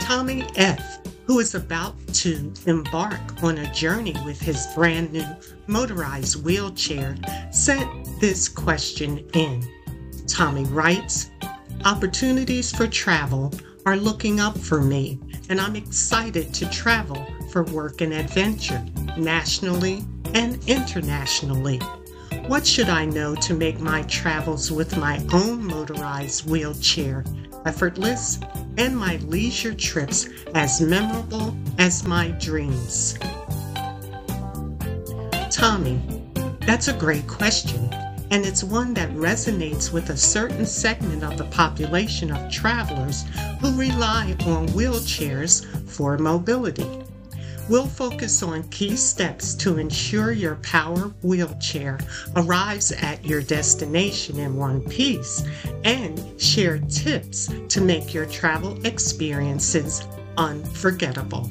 Tommy F., who is about to embark on a journey with his brand new motorized wheelchair, sent this question in. Tommy writes, "Opportunities for travel are looking up for me, and I'm excited to travel for work and adventure, nationally and internationally. What should I know to make my travels with my own motorized wheelchair effortless and my leisure trips as memorable as my dreams?" Tommy, that's a great question, and it's one that resonates with a certain segment of the population of travelers who rely on wheelchairs for mobility. We'll focus on key steps to ensure your power wheelchair arrives at your destination in one piece and share tips to make your travel experiences unforgettable.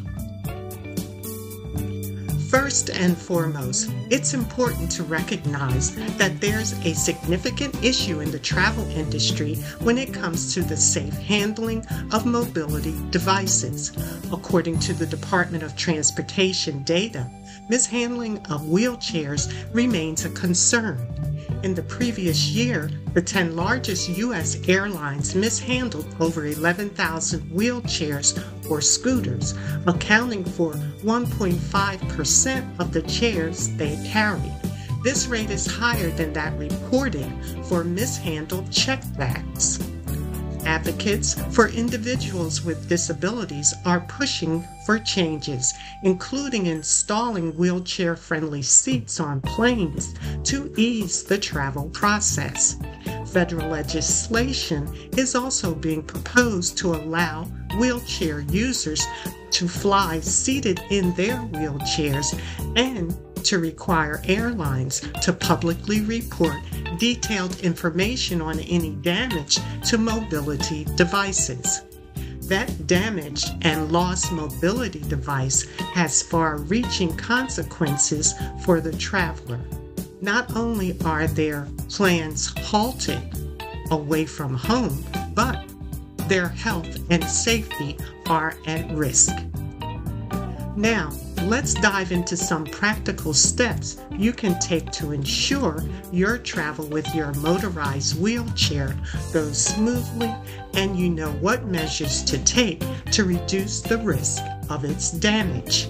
First and foremost, it's important to recognize that there's a significant issue in the travel industry when it comes to the safe handling of mobility devices. According to the Department of Transportation data, mishandling of wheelchairs remains a concern. In the previous year, the 10 largest U.S. airlines mishandled over 11,000 wheelchairs or scooters, accounting for 1.5% of the chairs they carried. This rate is higher than that reported for mishandled check bags. Advocates for individuals with disabilities are pushing for changes, including installing wheelchair-friendly seats on planes to ease the travel process. Federal legislation is also being proposed to allow wheelchair users to fly seated in their wheelchairs and to require airlines to publicly report detailed information on any damage to mobility devices. That damaged and lost mobility device has far-reaching consequences for the traveler. Not only are their plans halted away from home, but their health and safety are at risk. Now, let's dive into some practical steps you can take to ensure your travel with your motorized wheelchair goes smoothly and you know what measures to take to reduce the risk of its damage.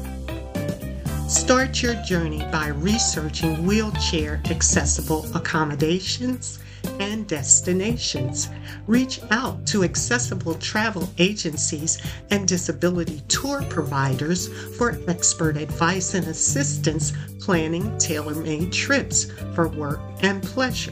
Start your journey by researching wheelchair accessible accommodations and destinations. Reach out to accessible travel agencies and disability tour providers for expert advice and assistance planning tailor-made trips for work and pleasure.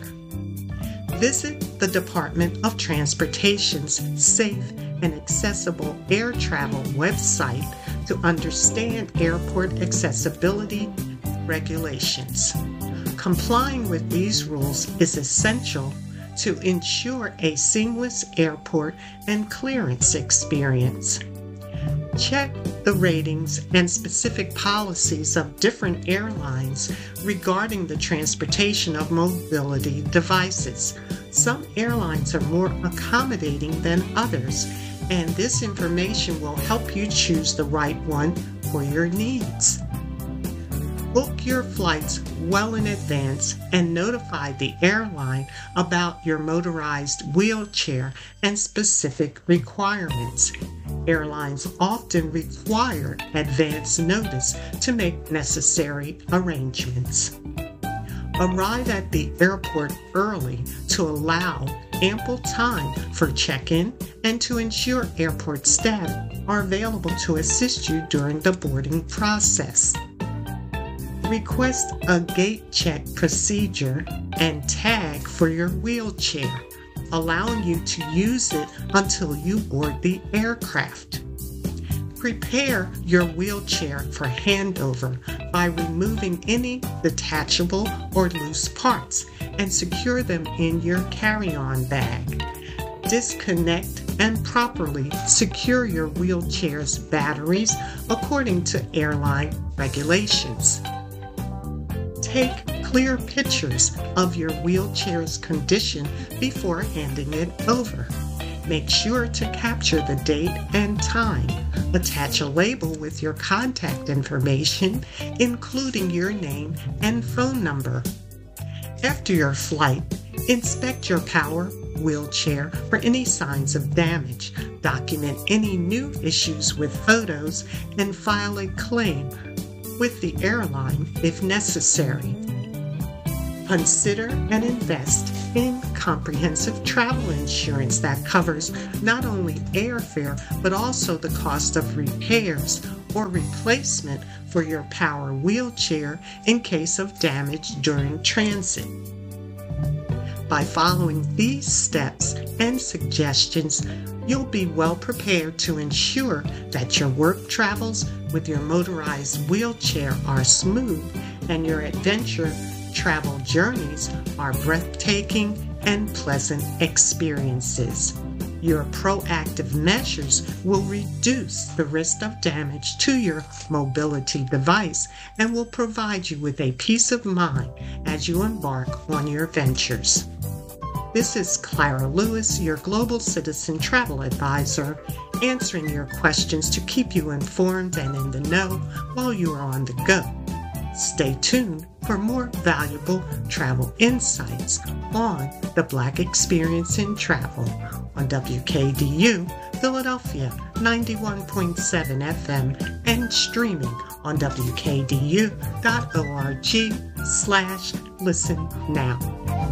Visit the Department of Transportation's Safe and Accessible Air Travel website to understand airport accessibility regulations. Complying with these rules is essential to ensure a seamless airport and clearance experience. Check the ratings and specific policies of different airlines regarding the transportation of mobility devices. Some airlines are more accommodating than others, and this information will help you choose the right one for your needs. Book your flights well in advance and notify the airline about your motorized wheelchair and specific requirements. Airlines often require advance notice to make necessary arrangements. Arrive at the airport early to allow ample time for check-in and to ensure airport staff are available to assist you during the boarding process. Request a gate check procedure and tag for your wheelchair, allowing you to use it until you board the aircraft. Prepare your wheelchair for handover by removing any detachable or loose parts and secure them in your carry-on bag. Disconnect and properly secure your wheelchair's batteries according to airline regulations. Take clear pictures of your wheelchair's condition before handing it over. Make sure to capture the date and time. Attach a label with your contact information, including your name and phone number. After your flight, inspect your power wheelchair for any signs of damage, document any new issues with photos, and file a claim with the airline if necessary. Consider and invest in comprehensive travel insurance that covers not only airfare but also the cost of repairs or replacement for your power wheelchair in case of damage during transit. By following these steps and suggestions, you'll be well prepared to ensure that your work travels with your motorized wheelchair are smooth and your adventure travel journeys are breathtaking and pleasant experiences. Your proactive measures will reduce the risk of damage to your mobility device and will provide you with a peace of mind as you embark on your ventures. This is Clara Lewis, your Global Citizen Travel Advisor, answering your questions to keep you informed and in the know while you are on the go. Stay tuned for more valuable travel insights on the Black Experience in Travel on WKDU Philadelphia 91.7 FM and streaming on WKDU.org/listen now.